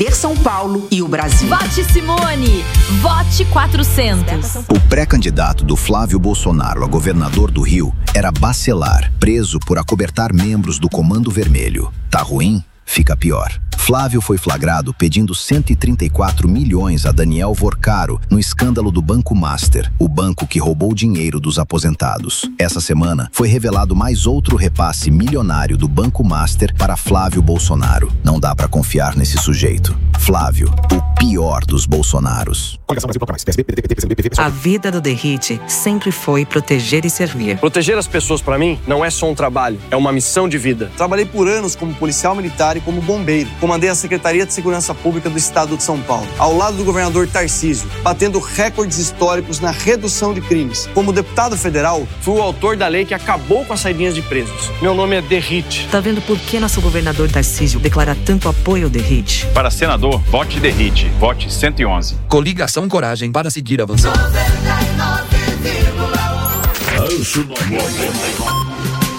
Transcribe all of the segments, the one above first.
defender São Paulo e o Brasil. Vote Simone! Vote 400. O pré-candidato do Flávio Bolsonaro a governador do Rio era Bacelar, preso por acobertar membros do Comando Vermelho. Tá ruim? Fica pior. Flávio foi flagrado pedindo 134 milhões a Daniel Vorcaro no escândalo do Banco Master, o banco que roubou dinheiro dos aposentados. Essa semana foi revelado mais outro repasse milionário do Banco Master para Flávio Bolsonaro. Não dá pra confiar nesse sujeito. Flávio, o pior dos Bolsonaros. A vida do Derrite sempre foi proteger e servir. Proteger as pessoas pra mim não é só um trabalho, é uma missão de vida. Trabalhei por anos como policial militar e como bombeiro. Comandei a Secretaria de Segurança Pública do Estado de São Paulo, ao lado do governador Tarcísio, batendo recordes históricos na redução de crimes. Como deputado federal, fui o autor da lei que acabou com as saidinhas de presos. Meu nome é Derrite. Tá vendo por que nosso governador Tarcísio declara tanto apoio ao Derrite? Para senador, vote Derrite. Vote 111. Coligação Coragem para seguir avançando. 99,1.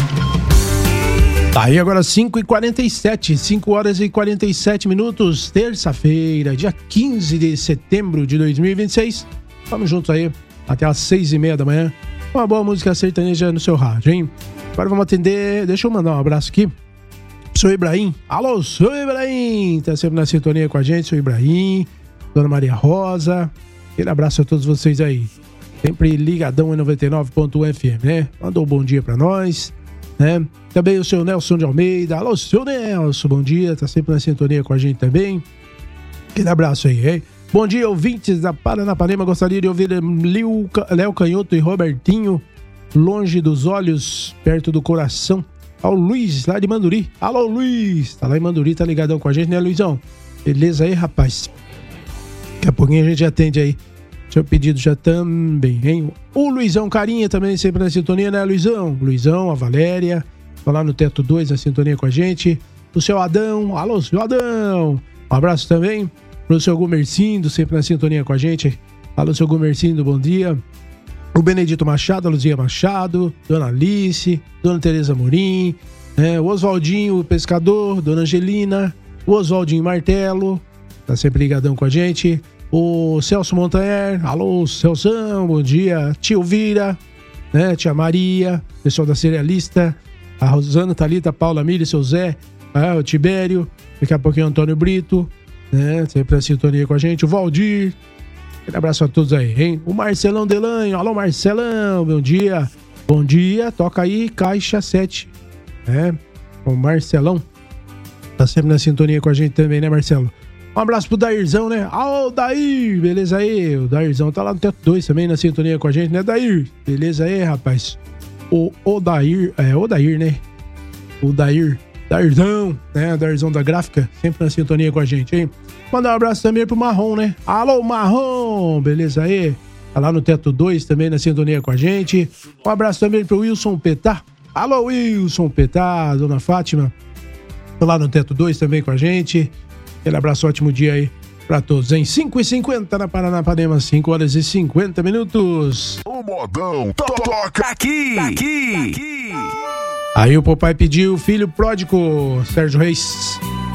Tá aí agora 5h47, 5 horas e 47 minutos, terça-feira, dia 15 de setembro de 2026. Vamos juntos aí até às 6h30 da manhã. Uma boa música sertaneja no seu rádio, hein? Agora vamos atender, deixa eu mandar um abraço aqui. Seu Ibrahim, alô, seu Ibrahim, tá sempre na sintonia com a gente, seu Ibrahim, Dona Maria Rosa, aquele abraço a todos vocês aí. Sempre ligadão em 99.1 FM, né? Mandou um bom dia pra nós, né? Também o seu Nelson de Almeida. Alô, seu Nelson, bom dia. Tá sempre na sintonia com a gente também. Aquele abraço aí, hein? Bom dia, ouvintes da Paranapanema. Gostaria de ouvir Léo Canhoto e Robertinho. Longe dos olhos, perto do coração. Ao Luiz, lá de Manduri. Alô, Luiz. Tá lá em Manduri, tá ligadão com a gente, né, Luizão? Beleza aí, rapaz? Daqui a pouquinho a gente atende aí. Seu pedido já também, hein? O Luizão Carinha também sempre na sintonia, né, Luizão? Luizão, a Valéria, tá lá no Teto 2 na sintonia com a gente. O seu Adão, alô, seu Adão. Um abraço também pro seu Gumercindo, sempre na sintonia com a gente. Alô, seu Gumercindo, bom dia. O Benedito Machado, a Luzia Machado, Dona Alice, Dona Tereza Morim, o Oswaldinho, o Pescador, Dona Angelina, o Oswaldinho Martelo, tá sempre ligadão com a gente. O Celso Montanher, alô, Celção, bom dia. Tia Elvira, né? Tia Maria, pessoal da Cerealista, a Rosana, Thalita, Paula, Miri, seu Zé, o Tibério, daqui a pouquinho o Antônio Brito, né? Sempre na sintonia com a gente. O Valdir, aquele abraço a todos aí, hein? O Marcelão Delanho, alô, Marcelão, bom dia. Bom dia, toca aí, Caixa 7, né? O Marcelão, tá sempre na sintonia com a gente também, né, Marcelo? Um abraço pro Dairzão, né? Alô, Dair, beleza aí? O Dairzão tá lá no Teto 2 também, na sintonia com a gente, né, Dair? Beleza aí, rapaz? O Odair, né? O Dairzão, né? O Dairzão da gráfica, sempre na sintonia com a gente, hein? Mandar um abraço também pro Marrom, né? Alô, Marrom, beleza aí? Tá lá no Teto 2 também, na sintonia com a gente. Um abraço também pro Wilson Petá. Alô, Wilson Petá, Dona Fátima. Tá lá no Teto 2 também com a gente. Aquele abraço, ótimo dia aí pra todos, em 5h50 na Paranapanema, 5 horas e 50 minutos. O modão toca aqui. Aí o papai pediu Filho Pródigo, Sérgio Reis.